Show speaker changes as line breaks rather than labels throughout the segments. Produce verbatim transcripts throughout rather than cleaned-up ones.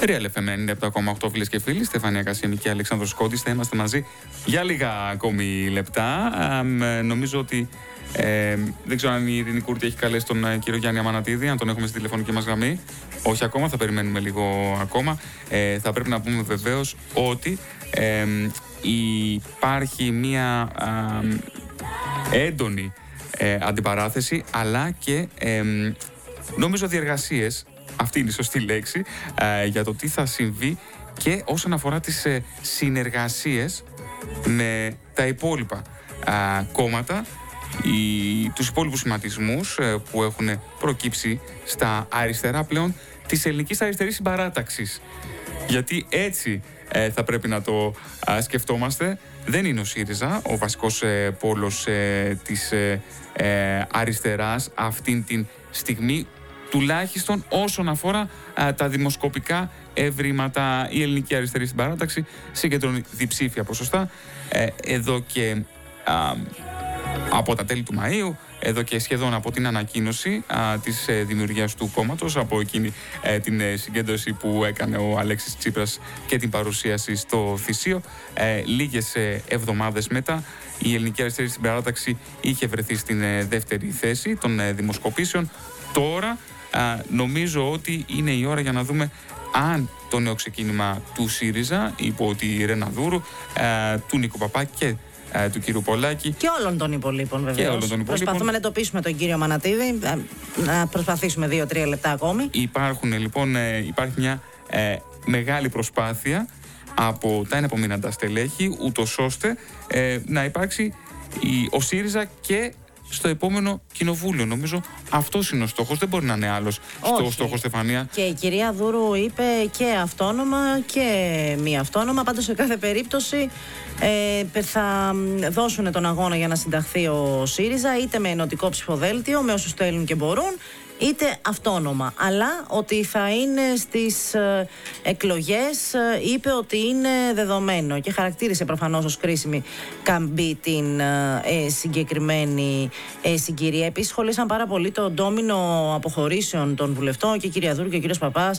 Real εφ εμ ενενήντα επτά κόμμα οκτώ, φίλες και φίλοι. Στεφανία Κασιανή και Αλέξανδρος Κόντης. Θα είμαστε μαζί για λίγα ακόμη λεπτά. Ε, νομίζω ότι ε, δεν ξέρω αν η Ειρήνη Κούρτη έχει καλέσει τον ε, κύριο Γιάννη Αμανατίδη, αν τον έχουμε στη τηλεφωνική μας γραμμή. Όχι ακόμα, θα περιμένουμε λίγο ακόμα. Ε, θα πρέπει να πούμε βεβαίως ότι ε, υπάρχει μία ε, έντονη ε, αντιπαράθεση, αλλά και ε, νομίζω διεργασίες. Αυτή είναι η σωστή λέξη, ε, για το τι θα συμβεί και όσον αφορά τις ε, συνεργασίες με τα υπόλοιπα ε, κόμματα, οι, τους υπόλοιπους σχηματισμούς ε, που έχουν προκύψει στα αριστερά πλέον της ελληνικής αριστερής συμπαράταξης. Γιατί έτσι ε, θα πρέπει να το ε, σκεφτόμαστε. Δεν είναι ο ΣΥΡΙΖΑ ο βασικός ε, πόλος ε, της ε, ε, αριστεράς αυτήν την στιγμή, τουλάχιστον όσον αφορά α, τα δημοσκοπικά ευρήματα. Η ελληνική αριστερή συμπαράταξη συγκεντρώνει διψήφια ποσοστά ε, εδώ και α, από τα τέλη του Μαΐου, εδώ και σχεδόν από την ανακοίνωση α, της ε, δημιουργίας του κόμματος, από εκείνη ε, την ε, συγκέντρωση που έκανε ο Αλέξης Τσίπρας και την παρουσίαση στο Θησίο. Ε, λίγες ε, εβδομάδες μετά, η ελληνική αριστερή συμπαράταξη είχε βρεθεί στην ε, δεύτερη θέση των ε, δημοσκοπήσεων. Τώρα Α, νομίζω ότι είναι η ώρα για να δούμε αν το νέο ξεκίνημα του ΣΥΡΙΖΑ υπό τη Ρένα Δούρου, α, του Νίκο Παπά και α, του κύριου Πολάκη
και όλων των υπολείπων βεβαίως. Προσπαθούμε να εντοπίσουμε τον κύριο Αμανατίδη, να προσπαθήσουμε δύο-τρία λεπτά ακόμη.
Υπάρχουν λοιπόν, ε, υπάρχει μια ε, μεγάλη προσπάθεια από τα εναπομείναντα στελέχη, ούτως ώστε ε, να υπάρξει η, ο ΣΥΡΙΖΑ και στο επόμενο κοινοβούλιο. Νομίζω αυτός είναι ο στόχος, δεν μπορεί να είναι άλλος στο στόχο, Στεφανία.
Και η κυρία Δούρου είπε και αυτόνομα και μη αυτόνομα. Πάντως σε κάθε περίπτωση ε, θα δώσουν τον αγώνα για να συνταχθεί ο ΣΥΡΙΖΑ, είτε με ενωτικό ψηφοδέλτιο, με όσους θέλουν και μπορούν, είτε αυτόνομα. Αλλά ότι θα είναι στις ε, εκλογές ε, είπε ότι είναι δεδομένο και χαρακτήρισε προφανώς ως κρίσιμη καμπή την ε, ε, συγκεκριμένη ε, συγκυρία. Επίσης σχολήσαν πάρα πολύ το ντόμινο αποχωρήσεων των βουλευτών, και η κυρία Δούρου και ο κύριος Παπάς,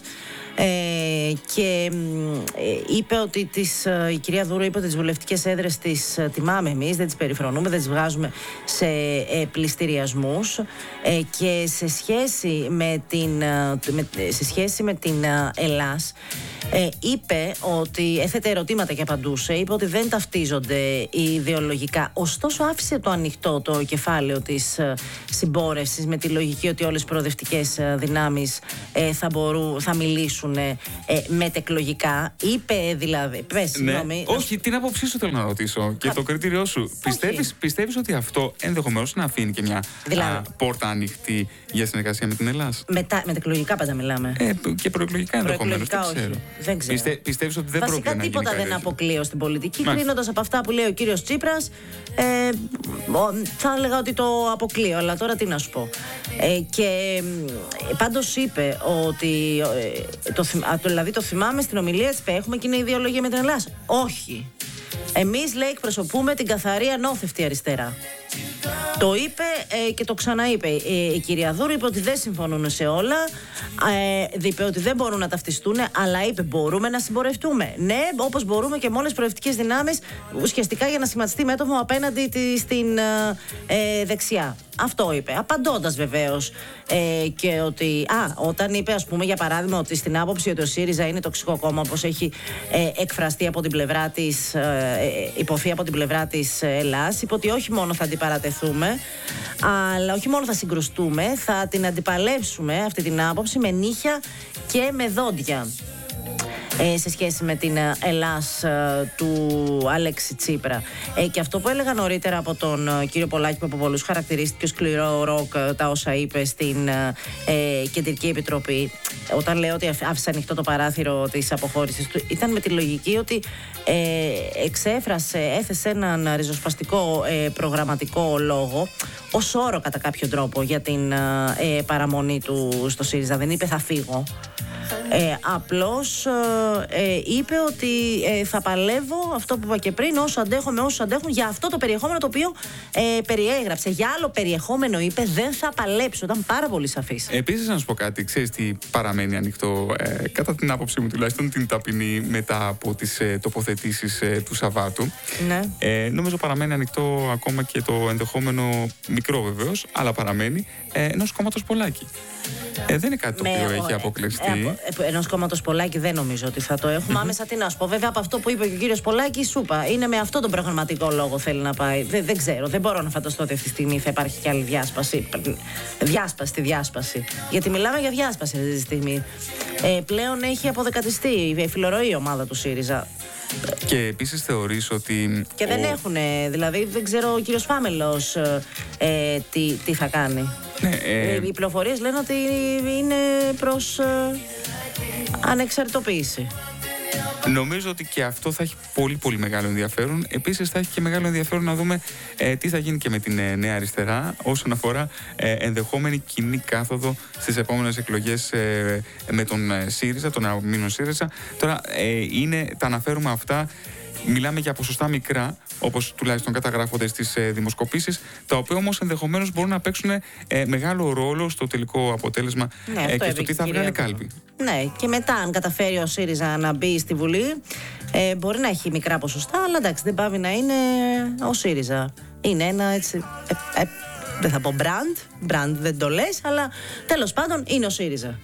ε, και ε, είπε ότι τις, ε, η κυρία Δούρου είπε ότι τις βουλευτικές έδρες τις ε, τιμάμε εμείς, δεν τις περιφρονούμε, δεν τις βγάζουμε σε ε, πληστηριασμούς, ε, και σε σχέση με την, με, σε σχέση με την Ελλάς, ε, είπε ότι έθετε ερωτήματα και απαντούσε, είπε ότι δεν ταυτίζονται ιδεολογικά. Ωστόσο άφησε το ανοιχτό το κεφάλαιο της ε, συμπόρευσης, με τη λογική ότι όλες οι προοδευτικές ε, δυνάμεις ε, θα, μπορούν, θα μιλήσουν ε, μετεκλογικά. Είπε δηλαδή, πες, συγγνώμη.
Ναι. Όχι, την άποψή σου θέλω να ρωτήσω και Α, το κριτήριό σου. Πιστεύεις, πιστεύεις ότι αυτό ενδεχομένως να αφήνει και μια δηλαδή, α, πόρτα ανοιχτή για συνεργασία με την Ελλάδα?
Μετα, μετεκλογικά πάντα μιλάμε.
Ε, και προεκλογικά ενδεχομένως. Δεν ξέρω.
Δεν ξέρω.
Πιστε, πιστεύεις ότι δεν
Βασικά
πρόκειται να γίνει
τίποτα δεν αποκλείω στην πολιτική. Κρίνοντας από αυτά που λέει ο κύριος Τσίπρας, ε, θα έλεγα ότι το αποκλείω. Αλλά τώρα τι να σου πω. Ε, και ε, πάντως είπε ότι. Ε, το, δηλαδή το θυμάμαι στην ομιλία της, έχουμε κοινή ιδεολογία με την Ελλάδα. Όχι. Εμείς, λέει, εκπροσωπούμε την καθαρή ανώθευτη αριστερά. Το είπε ε, και το ξαναείπε. Ε, η κυρία Δούρου είπε ότι δεν συμφωνούν σε όλα, ε, είπε ότι δεν μπορούν να ταυτιστούν, αλλά είπε μπορούμε να συμπορευτούμε. Ναι, όπως μπορούμε και με όλες τις προοδευτικές δυνάμεις, ουσιαστικά για να σχηματιστεί μέτωπο απέναντι τη, στην ε, δεξιά. Αυτό είπε. Απαντώντας βεβαίως ε, και ότι. Α, όταν είπε, ας πούμε, για παράδειγμα, ότι στην άποψη ότι ο ΣΥΡΙΖΑ είναι τοξικό κόμμα, όπως έχει ε, εκφραστεί από την πλευρά της, ε, υποθεί από την πλευρά της Ελλάς, είπε ότι όχι μόνο θα αντιπαρατεθούμε, αλλά όχι μόνο θα συγκρουστούμε, θα την αντιπαλεύσουμε αυτή την άποψη με νύχια και με δόντια. Ε, σε σχέση με την Ελλάς ε, του Αλέξη Τσίπρα. Ε, και αυτό που έλεγα νωρίτερα από τον ε, κύριο Πολάκη, που από πολλούς χαρακτηρίστηκε σκληρό ροκ, ε, τα όσα είπε στην ε, Κεντρική Επιτροπή, όταν λέω ότι άφησε ανοιχτό το παράθυρο της αποχώρησης του, ήταν με τη λογική ότι ε, εξέφρασε, έθεσε έναν ριζοσπαστικό ε, προγραμματικό λόγο ως όρο κατά κάποιο τρόπο για την ε, παραμονή του στο ΣΥΡΙΖΑ. Δεν είπε θα φύγω. Ε, απλώς ε, είπε ότι ε, θα παλεύω, αυτό που είπα και πριν, όσο αντέχω με όσους αντέχουν, για αυτό το περιεχόμενο το οποίο ε, περιέγραψε. Για άλλο περιεχόμενο, είπε, δεν θα παλέψω. Ήταν πάρα πολύ σαφής.
Επίσης, να σου πω κάτι, ξέρεις τι παραμένει ανοιχτό, ε, κατά την άποψή μου τουλάχιστον, την ταπεινή μετά από τις ε, τοποθετήσεις ε, του Σαββάτου.
Ναι.
Ε, νομίζω παραμένει ανοιχτό ακόμα και το ενδεχόμενο, μικρό βεβαίως, αλλά παραμένει, ε, ενός κόμματος Πολάκη. Ε, δεν είναι κάτι το
Με,
οποίο
ο,
έχει αποκλειστεί.
Ε, ε, ενός κόμματος Πολάκη δεν νομίζω ότι θα το έχουμε. Mm-hmm. Άμεσα τι να σου πω. Βέβαια, από αυτό που είπε και ο κύριος Πολάκη, σου είπα, είναι με αυτό τον προγραμματικό λόγο θέλει να πάει. Δεν, δεν ξέρω, δεν μπορώ να φανταστώ ότι αυτή τη στιγμή θα υπάρχει και άλλη διάσπαση. Διάσπαση, τη διάσπαση. Γιατί μιλάμε για διάσπαση αυτή τη στιγμή. Ε, πλέον έχει αποδεκατιστεί η φιλορροή ομάδα του ΣΥΡΙΖΑ.
Και επίσης θεωρείς ότι...
Και δεν
ο...
έχουν, δηλαδή δεν ξέρω ο κύριος Φάμελος ε, τι, τι θα κάνει.
Ναι, ε...
Οι πληροφορίες λένε ότι είναι προς ε, ανεξαρτητοποίηση.
Νομίζω ότι και αυτό θα έχει πολύ πολύ μεγάλο ενδιαφέρον. Επίσης θα έχει και μεγάλο ενδιαφέρον να δούμε ε, τι θα γίνει και με την ε, Νέα Αριστερά όσον αφορά ε, ενδεχόμενη κοινή κάθοδο στις επόμενες εκλογές ε, με τον ε, ΣΥΡΙΖΑ, τον αμήνων ΣΥΡΙΖΑ. Τώρα ε, είναι, τα αναφέρουμε αυτά. Μιλάμε για ποσοστά μικρά, όπως τουλάχιστον καταγράφονται στις ε, δημοσκοπήσεις, τα οποία όμως ενδεχομένως μπορούν να παίξουν ε, μεγάλο ρόλο στο τελικό αποτέλεσμα
ναι,
ε, και στο τι θα βγάλει κάλπη.
Ναι, και μετά, αν καταφέρει ο ΣΥΡΙΖΑ να μπει στη Βουλή, ε, μπορεί να έχει μικρά ποσοστά, αλλά εντάξει, δεν πάβει να είναι ο ΣΥΡΙΖΑ. Είναι ένα έτσι. Ε, ε, δεν θα πω brand, brand δεν το λες, αλλά τέλος πάντων είναι ο ΣΥΡΙΖΑ.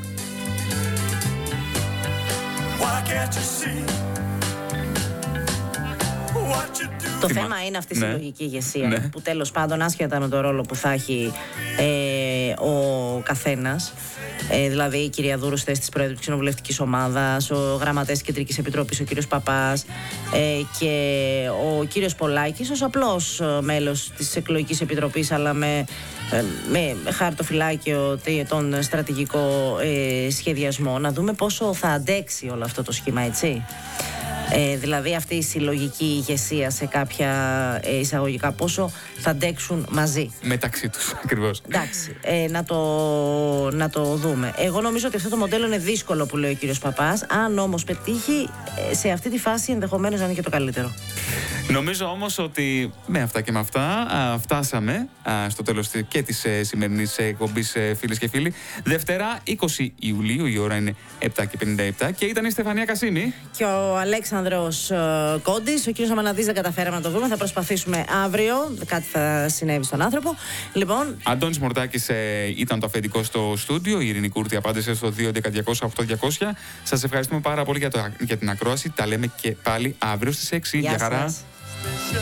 Το θέμα είναι αυτή η
ναι.
συλλογική ηγεσία,
ναι.
που τέλος πάντων, άσχετα με το ρόλο που θα έχει ε, ο καθένας, ε, δηλαδή η κυρία Δούρου στη θέση της Προέδρου της Κοινοβουλευτικής Ομάδας, ο γραμματέας της Κεντρικής Επιτροπής, ο κύριος Παπάς, ε, και ο κύριος Πολάκης ως απλός μέλος της Εκλογικής Επιτροπής, αλλά με, ε, με χαρτοφυλάκιο τον στρατηγικό ε, σχεδιασμό, να δούμε πόσο θα αντέξει όλο αυτό το σχήμα, έτσι. Ε, δηλαδή αυτή η συλλογική ηγεσία σε κάποια ε, εισαγωγικά πόσο θα αντέξουν μαζί.
Μεταξύ τους, ακριβώς.
Εντάξει, ε, να, το, να το δούμε. Εγώ νομίζω ότι αυτό το μοντέλο είναι δύσκολο που λέει ο κύριος Παπάς. Αν όμως πετύχει, ε, σε αυτή τη φάση ενδεχομένως να είναι και το καλύτερο.
Νομίζω όμως ότι με αυτά και με αυτά α, φτάσαμε α, στο τέλος και της ε, σημερινής εκπομπής, ε, φίλες και φίλοι. Δευτέρα, είκοσι Ιουλίου, η ώρα είναι επτά και πενήντα επτά και ήταν η Στεφανία Κασίμη.
Και ο Αλέξανδρος ε, Κόντης, ο κύριος Αμαναδής δεν καταφέραμε να το δούμε. Θα προσπαθήσουμε αύριο, κάτι θα συνέβη στον άνθρωπο. Λοιπόν,
Αντώνης Μορτάκης ε, ήταν το αφεντικό στο στούντιο. Η Ειρηνή Κούρτη απάντησε στο δύο έντεκα διακόσια οκτώ διακόσια. Σας ευχαριστούμε πάρα πολύ για, το, για την ακρόαση. Τα λέμε και πάλι αύριο στις έξι.
Γεια
για χαρά.
σας.